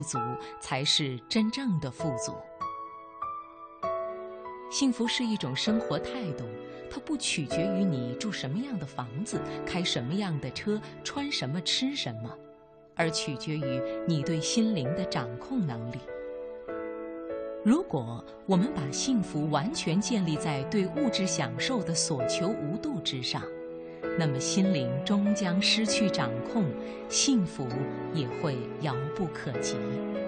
足才是真正的富足。幸福是一种生活态度，它不取决于你住什么样的房子、开什么样的车、穿什么吃什么，而取决于你对心灵的掌控能力。如果我们把幸福完全建立在对物质享受的所求无度之上，那么心灵终将失去掌控，幸福也会遥不可及。